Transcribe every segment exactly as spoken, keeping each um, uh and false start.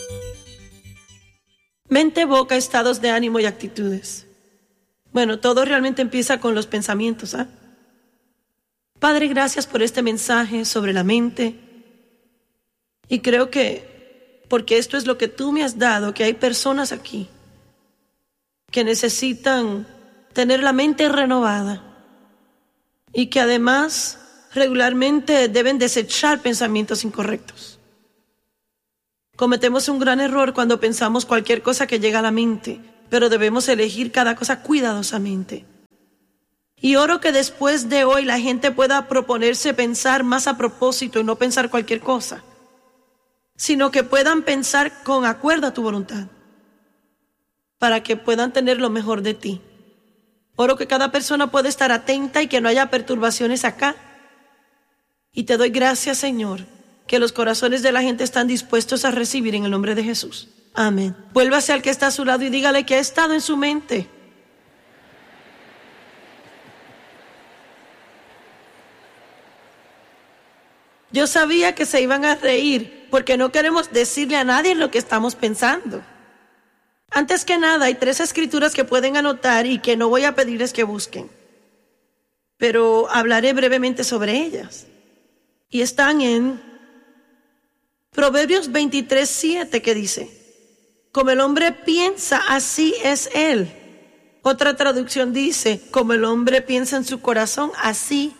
Mente, boca, estados de ánimo y actitudes. Bueno, todo realmente empieza con los pensamientos, ¿ah? ¿eh? Padre, gracias por este mensaje sobre la mente. Y creo que, porque esto es lo que tú me has dado, que hay personas aquí que necesitan tener la mente renovada y que además regularmente deben desechar pensamientos incorrectos. Cometemos un gran error cuando pensamos cualquier cosa que llega a la mente, pero debemos elegir cada cosa cuidadosamente. Y oro que después de hoy la gente pueda proponerse pensar más a propósito y no pensar cualquier cosa, sino que puedan pensar con acuerdo a tu voluntad, para que puedan tener lo mejor de ti. Oro que cada persona pueda estar atenta y que no haya perturbaciones acá. Y te doy gracias, Señor, que los corazones de la gente están dispuestos a recibir en el nombre de Jesús. Amén. Vuélvase al que está a su lado y dígale que ha estado en su mente. Yo sabía que se iban a reír porque no queremos decirle a nadie lo que estamos pensando. Antes que nada, hay tres escrituras que pueden anotar y que no voy a pedirles que busquen, pero hablaré brevemente sobre ellas. Y están en Proverbios veintitrés, siete, que dice: como el hombre piensa, así es él. Otra traducción dice: como el hombre piensa en su corazón, así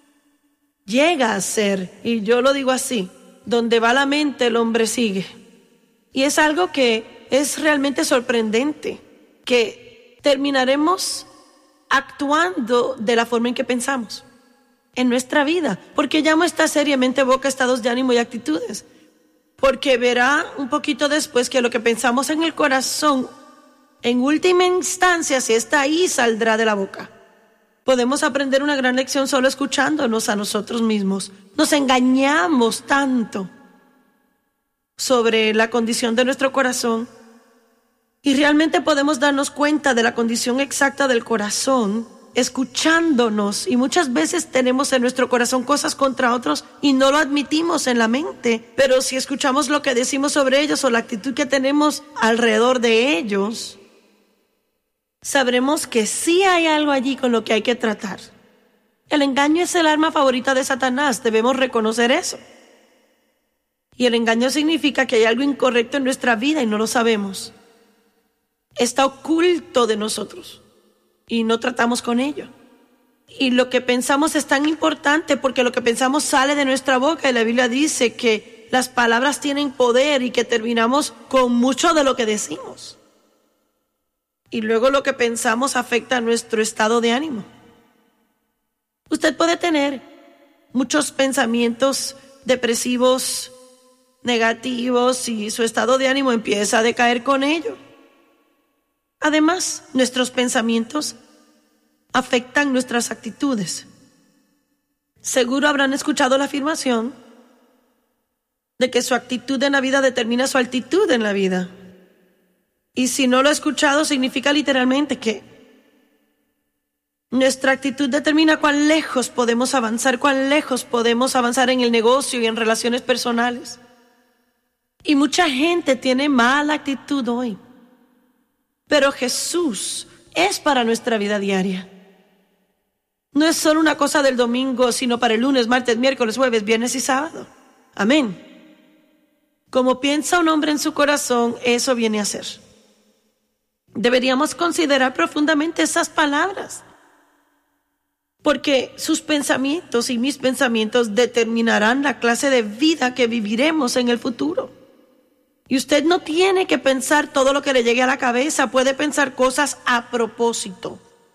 llega a ser. Y yo lo digo así: donde va la mente, el hombre sigue. Y es algo que es realmente sorprendente, que terminaremos actuando de la forma en que pensamos en nuestra vida. Porque llamo esta seriamente boca, estados de ánimo y actitudes, porque verá un poquito después que lo que pensamos en el corazón, en última instancia, si está ahí, saldrá de la boca. Podemos aprender una gran lección solo escuchándonos a nosotros mismos. Nos engañamos tanto sobre la condición de nuestro corazón, y realmente podemos darnos cuenta de la condición exacta del corazón escuchándonos. Y muchas veces tenemos en nuestro corazón cosas contra otros y no lo admitimos en la mente, pero si escuchamos lo que decimos sobre ellos o la actitud que tenemos alrededor de ellos, sabremos que sí hay algo allí con lo que hay que tratar. El engaño es el arma favorita de Satanás, debemos reconocer eso. Y el engaño significa que hay algo incorrecto en nuestra vida y no lo sabemos. Está oculto de nosotros y no tratamos con ello. Y lo que pensamos es tan importante porque lo que pensamos sale de nuestra boca, y la Biblia dice que las palabras tienen poder y que terminamos con mucho de lo que decimos. Y luego lo que pensamos afecta a nuestro estado de ánimo. Usted puede tener muchos pensamientos depresivos, negativos, y su estado de ánimo empieza a decaer con ello. Además, nuestros pensamientos afectan nuestras actitudes. Seguro habrán escuchado la afirmación de que su actitud en la vida determina su altitud en la vida. Y si no lo he escuchado, significa literalmente que nuestra actitud determina cuán lejos podemos avanzar, cuán lejos podemos avanzar en el negocio y en relaciones personales. Y mucha gente tiene mala actitud hoy, pero Jesús es para nuestra vida diaria. No es solo una cosa del domingo, sino para el lunes, martes, miércoles, jueves, viernes y sábado. Amén. Como piensa un hombre en su corazón, eso viene a ser. Deberíamos considerar profundamente esas palabras, porque sus pensamientos y mis pensamientos determinarán la clase de vida que viviremos en el futuro. Y usted no tiene que pensar todo lo que le llegue a la cabeza, puede pensar cosas a propósito.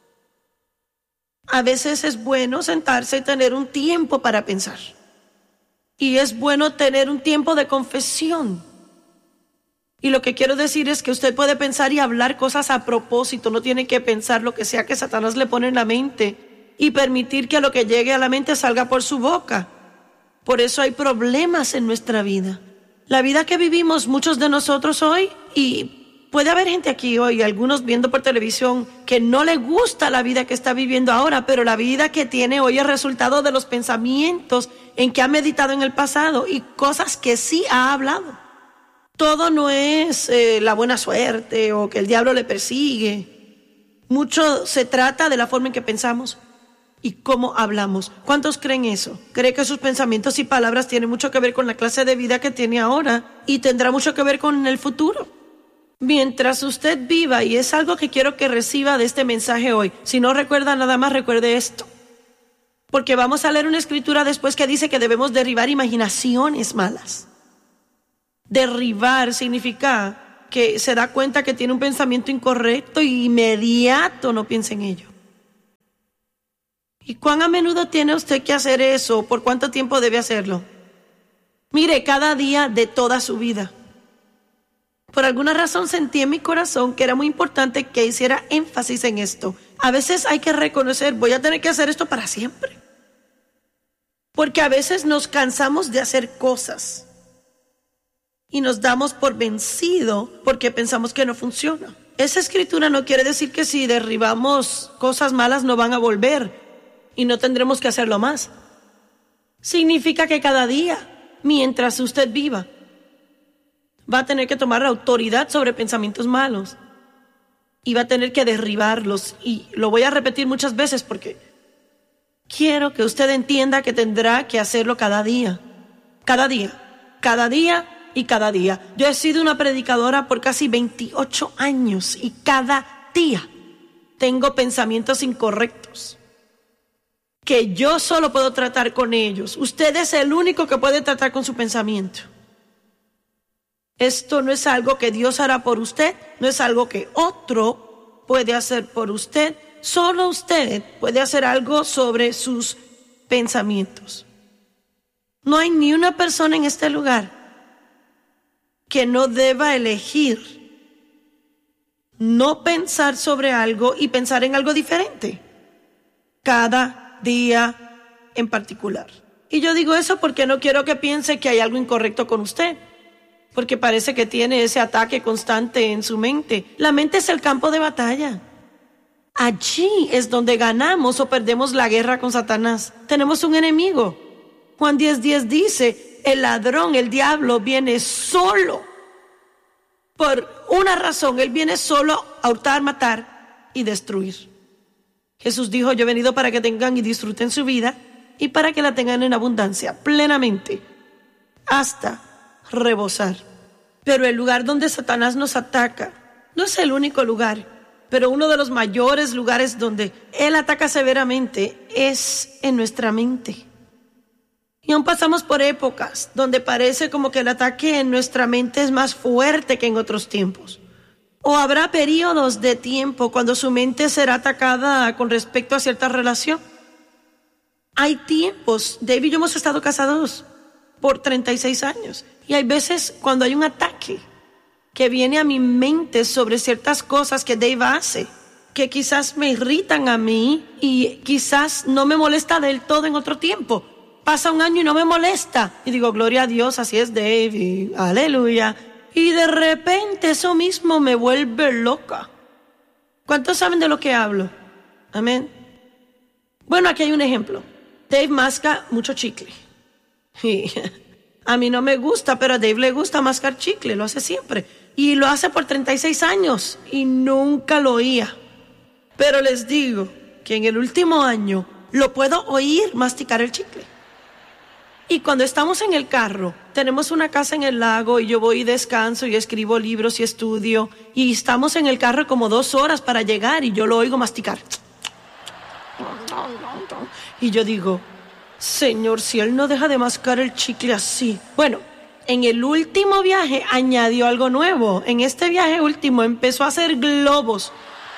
A veces es bueno sentarse y tener un tiempo para pensar. Y es bueno tener un tiempo de confesión. Y lo que quiero decir es que usted puede pensar y hablar cosas a propósito, no tiene que pensar lo que sea que Satanás le pone en la mente y permitir que lo que llegue a la mente salga por su boca. Por eso hay problemas en nuestra vida. La vida que vivimos muchos de nosotros hoy, y puede haber gente aquí hoy, algunos viendo por televisión, que no le gusta la vida que está viviendo ahora, pero la vida que tiene hoy es resultado de los pensamientos en que ha meditado en el pasado y cosas que sí ha hablado. Todo no es eh, la buena suerte o que el diablo le persigue. Mucho se trata de la forma en que pensamos y cómo hablamos. ¿Cuántos creen eso? ¿Cree que sus pensamientos y palabras tienen mucho que ver con la clase de vida que tiene ahora y tendrá mucho que ver con el futuro? Mientras usted viva, y es algo que quiero que reciba de este mensaje hoy, si no recuerda nada más, recuerde esto. Porque vamos a leer una escritura después que dice que debemos derribar imaginaciones malas. Derribar significa que se da cuenta que tiene un pensamiento incorrecto y inmediato no piensa en ello. ¿Y cuán a menudo tiene usted que hacer eso? ¿Por cuánto tiempo debe hacerlo? Mire, cada día de toda su vida. Por alguna razón sentí en mi corazón que era muy importante que hiciera énfasis en esto. A veces hay que reconocer, voy a tener que hacer esto para siempre. Porque a veces nos cansamos de hacer cosas y nos damos por vencido porque pensamos que no funciona. Esa escritura no quiere decir que si derribamos cosas malas no van a volver y no tendremos que hacerlo más. Significa que cada día, mientras usted viva, va a tener que tomar la autoridad sobre pensamientos malos y va a tener que derribarlos. Y lo voy a repetir muchas veces porque quiero que usted entienda que tendrá que hacerlo cada día, cada día, cada día y cada día. Yo he sido una predicadora por casi veintiocho años y cada día tengo pensamientos incorrectos que yo solo puedo tratar con ellos. Usted es el único que puede tratar con su pensamiento. Esto no es algo que Dios hará por usted, no es algo que otro puede hacer por usted. Solo usted puede hacer algo sobre sus pensamientos. No hay ni una persona en este lugar que no deba elegir no pensar sobre algo y pensar en algo diferente cada día en particular. Y yo digo eso porque no quiero que piense que hay algo incorrecto con usted, porque parece que tiene ese ataque constante en su mente. La mente es el campo de batalla. Allí es donde ganamos o perdemos la guerra con Satanás. Tenemos un enemigo. Juan diez diez dice, el ladrón, el diablo, viene solo. Por una razón, él viene solo a hurtar, matar y destruir. Jesús dijo, yo he venido para que tengan y disfruten su vida y para que la tengan en abundancia, plenamente, hasta rebosar. Pero el lugar donde Satanás nos ataca no es el único lugar, pero uno de los mayores lugares donde él ataca severamente es en nuestra mente. Y aún pasamos por épocas donde parece como que el ataque en nuestra mente es más fuerte que en otros tiempos. O habrá periodos de tiempo cuando su mente será atacada con respecto a cierta relación. Hay tiempos, David y yo hemos estado casados por treinta y seis años. Y hay veces cuando hay un ataque que viene a mi mente sobre ciertas cosas que Dave hace, que quizás me irritan a mí y quizás no me molesta del todo en otro tiempo. Pasa un año y no me molesta. Y digo, gloria a Dios, así es Dave, y aleluya. Y de repente eso mismo me vuelve loca. ¿Cuántos saben de lo que hablo? Amén. Bueno, aquí hay un ejemplo. Dave masca mucho chicle. Y a mí no me gusta, pero a Dave le gusta mascar chicle, lo hace siempre. Y lo hace por treinta y seis años y nunca lo oía. Pero les digo que en el último año lo puedo oír masticar el chicle. Y cuando estamos en el carro, tenemos una casa en el lago y yo voy y descanso y escribo libros y estudio. Y estamos en el carro como dos horas para llegar y yo lo oigo masticar. Y yo digo, Señor, si él no deja de mascar el chicle así. Bueno, en el último viaje añadió algo nuevo. En este viaje último empezó a hacer globos.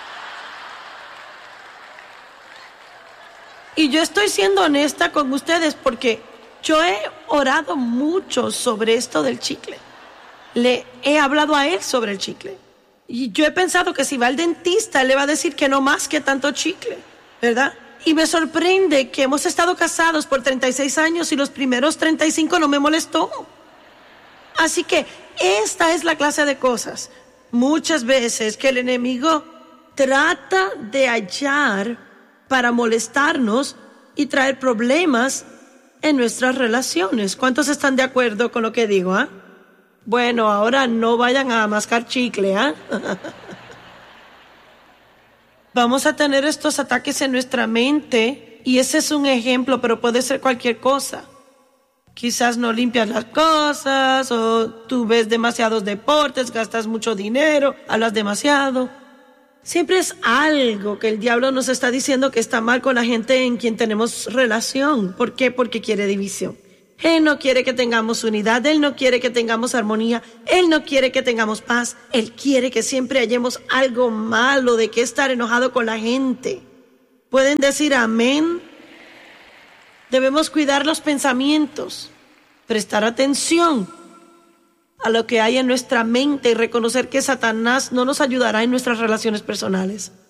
Y yo estoy siendo honesta con ustedes porque yo he orado mucho sobre esto del chicle. Le he hablado a él sobre el chicle. Y yo he pensado que si va al dentista, él le va a decir que no masque tanto chicle, ¿verdad? Y me sorprende que hemos estado casados por treinta y seis años y los primeros treinta y cinco no me molestó. Así que esta es la clase de cosas, muchas veces, que el enemigo trata de hallar para molestarnos y traer problemas en nuestras relaciones. ¿Cuántos están de acuerdo con lo que digo? ¿eh? Bueno, ahora no vayan a mascar chicle, ¿ah? ¿eh? Vamos a tener estos ataques en nuestra mente y ese es un ejemplo, pero puede ser cualquier cosa. Quizás no limpias las cosas o tú ves demasiados deportes, gastas mucho dinero, hablas demasiado. Siempre es algo que el diablo nos está diciendo que está mal con la gente en quien tenemos relación. ¿Por qué? Porque quiere división. Él no quiere que tengamos unidad, Él no quiere que tengamos armonía, Él no quiere que tengamos paz, Él quiere que siempre hallemos algo malo de que estar enojado con la gente. ¿Pueden decir amén? Debemos cuidar los pensamientos, prestar atención a lo que hay en nuestra mente y reconocer que Satanás no nos ayudará en nuestras relaciones personales.